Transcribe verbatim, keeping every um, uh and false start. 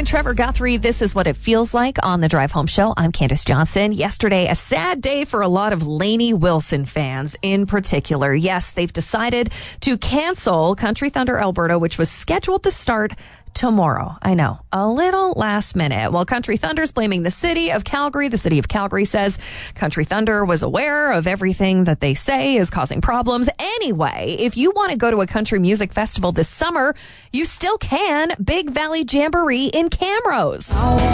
nine, Trevor Guthrie. This is what it feels like on the Drive Home Show. I'm Candace Johnson. Yesterday, a sad day for a lot of Lainey Wilson fans in particular. Yes, they've decided to cancel Country Thunder Alberta, which was scheduled to start tomorrow. I know, a little last minute. Well, Country Thunder's blaming the city of Calgary. The city of Calgary says Country Thunder was aware of everything that they say is causing problems. Anyway, if you want to go to a country music festival this summer, you still can. Big Valley Jamboree in Camrose.